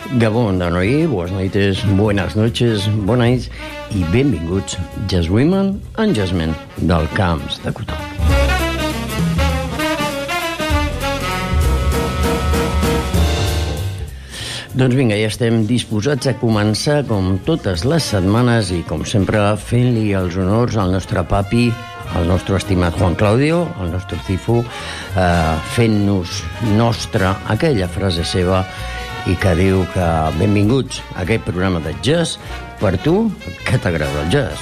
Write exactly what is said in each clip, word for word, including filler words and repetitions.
Gabon de noi, boas noites, buenas noches, bona nits i benvinguts Jazz Women and Jazzmen del Camps de Cotó. Doncs vinga, ja estem disposats a començar com totes les setmanes i com sempre fent-li els honors al nostre papi, el nostre estimat Juan Claudio, el nostre Cifu, eh, fent-nos nostra aquella frase seva i que diu que benvinguts a aquest programa de jazz per tu que t'agrada el jazz.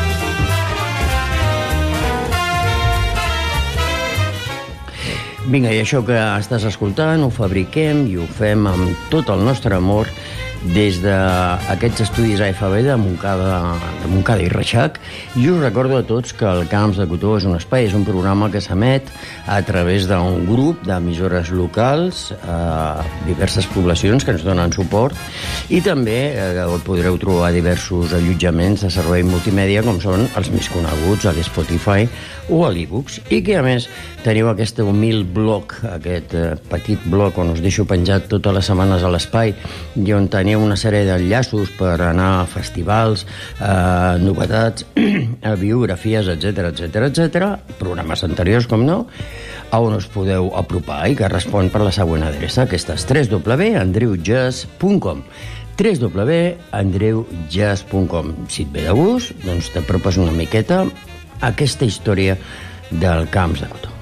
Vinga, i això que estàs escoltant ho fabriquem i ho fem amb tot el nostre amor des d'aquests estudis A F B de Montcada, de Montcada i Reixac, i us recordo a tots que el Camps de Cotó és un espai, és un programa que s'emet a través d'un grup d'emissores locals, eh, diverses poblacions que ens donen suport, i també eh, podreu trobar diversos allotjaments de servei multimèdia com són els més coneguts a l'Spotify o a l'e-books, i que a més teniu aquest humil blog, aquest eh, petit blog on us deixo penjat totes les setmanes a l'espai i on teniu una sèrie d'enllaços per anar a festivals, eh, novetats, a biografies, etcètera, etcètera, etcètera, programes anteriors, com no, a on us podeu apropar i que respon per la següent adreça. Aquesta és w w w punt andreu jazz punt com w w w punt andreu jazz punt com. Si et ve de gust, doncs t'apropes una miqueta a aquesta història del Camps de Cotó.